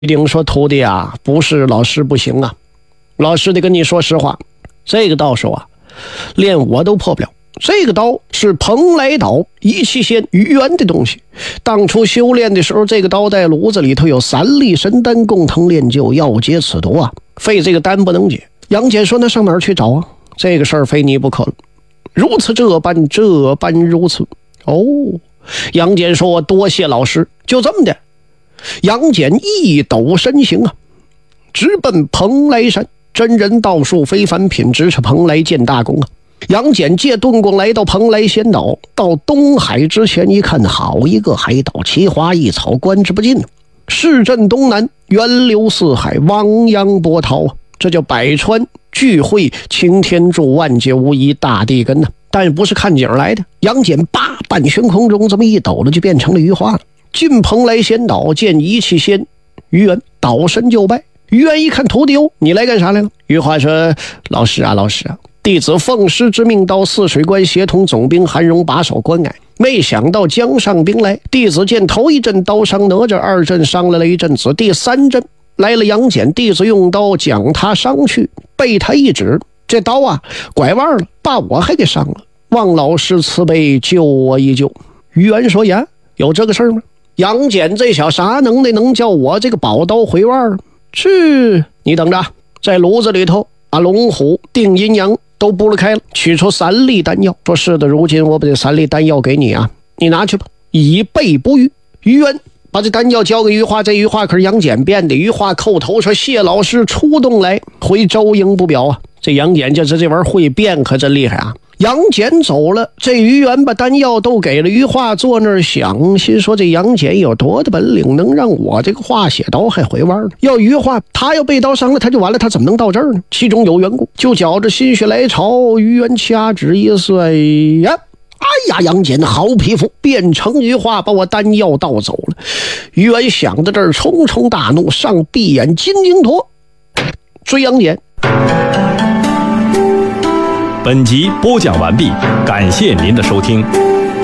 一定说徒弟啊，不是老师不行啊，老师得跟你说实话，这个道手啊，连我都破不了。这个刀是蓬莱刀，一期仙于元的东西。当初修炼的时候，这个刀在炉子里头有3粒神丹共同炼就，要解此毒啊，非这个丹不能解。杨戬说：“那上哪儿去找啊？这个事儿非你不可了。如此这般如此。”哦，杨戬说：“我多谢老师。”就这么的，杨戬一抖身形啊，直奔蓬莱山。真人道术非凡品质，是蓬莱见大功啊！杨戬借遁功来到蓬莱仙岛，到东海之前一看，好一个海岛，奇花异草，观之不尽。市镇东南，源流四海，汪洋波涛啊！这叫百川聚会，擎天柱，万劫无疑，大地根呐！但不是看景来的。杨戬半悬空中这么一抖了，就变成了鱼化了。进蓬莱仙岛，见一气仙于元，倒身就拜。于元一看徒弟哦，你来干啥来了？于化说：“老师啊，弟子奉师之命到泗水关协同总兵韩荣把守关隘，没想到江上兵来，弟子见头一阵刀伤哪吒，二阵伤了雷震子，第3阵来了杨戬，弟子用刀将他伤去，被他一指，这刀啊拐弯了，把我还给伤了，望老师慈悲救我一救。”于元说：“呀，有这个事儿吗？杨戬这小啥能耐，能叫我这个宝刀回弯？是，你等着，在炉子里头把龙虎定阴阳都拨了开了，取出3粒丹药，说是的，如今我把这3粒丹药给你啊，你拿去吧，以备不虞。”于元把这丹药交给于化，这于化可是杨戬变的。于化叩头说：“谢老师出动来，回周营不表啊。”这杨戬就是这玩意儿会变，可真厉害啊！杨戬走了，这于元把丹药都给了于化，坐那儿想，心说这杨戬有多大本领，能让我这个化血刀还回弯呢？要于化他要被刀伤了，他就完了，他怎么能到这儿呢？其中有缘故，就觉着心血来潮，于元掐指一算呀，哎呀，杨戬好皮肤，变成于化，把我丹药盗走了。于元想到这儿，冲冲大怒，上闭眼金睛陀追杨戬。 本集播讲完毕，感谢您的收听。